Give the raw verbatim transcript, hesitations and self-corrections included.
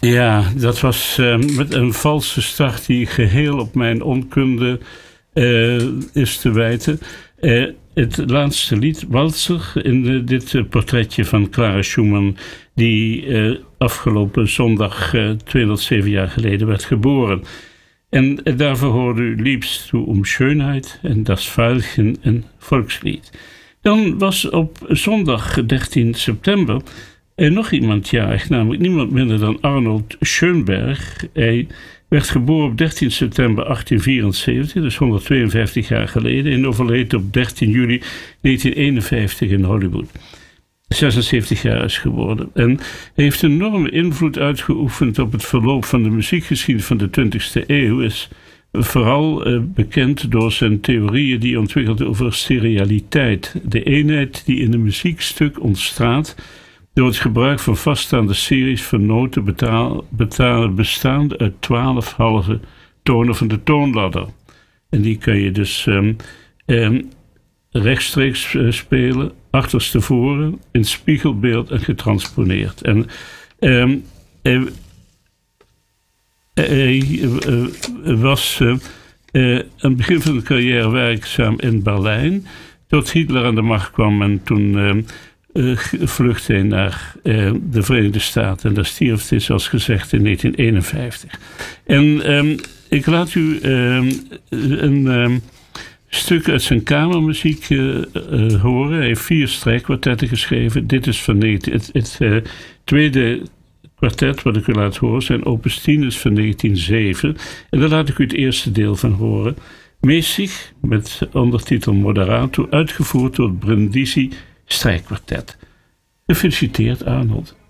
Ja, dat was uh, met een valse start die geheel op mijn onkunde uh, is te wijten. Uh, het laatste lied, Walzer, in de, dit uh, portretje van Clara Schumann, die uh, afgelopen zondag uh, tweehonderdzeven jaar geleden werd geboren. En uh, daarvoor hoorde u Liebst du um Schönheit en Das Veilchen, een volkslied. Dan was op zondag dertien september er nog iemand jarig, namelijk niemand minder dan Arnold Schönberg. Hij werd geboren op dertien september achttien vierenzeventig, dus honderdtweeënvijftig jaar geleden, en overleed op dertien juli negentien eenenvijftig in Hollywood. zesenzeventig jaar is geworden. En hij heeft een enorme invloed uitgeoefend op het verloop van de muziekgeschiedenis van de twintigste eeuw. Is vooral uh, bekend door zijn theorieën die hij ontwikkelde over serialiteit. De eenheid die in een muziekstuk ontstaat door het gebruik van vaststaande series van noten betaal, betaal, bestaande uit twaalf halve tonen van de toonladder. En die kan je dus um, um, rechtstreeks uh, spelen, achterstevoren, in spiegelbeeld en getransponeerd. En um, hij, hij uh, was uh, uh, aan het begin van de carrière werkzaam in Berlijn, tot Hitler aan de macht kwam en toen Uh, Uh, vluchtte hij naar uh, de Verenigde Staten. En daar stierf hij, zoals gezegd, in negentien eenenvijftig. En um, ik laat u um, een um, stuk uit zijn kamermuziek uh, uh, horen. Hij heeft vier strijkkwartetten geschreven. Dit is van negentien, het, het uh, tweede kwartet wat ik u laat horen. Zijn opus tien is van negentien zeven. En daar laat ik u het eerste deel van horen. Mäßig, met ondertitel Moderato, uitgevoerd door het Brindisi Strijkkwartet. Gefeliciteerd, Arnold.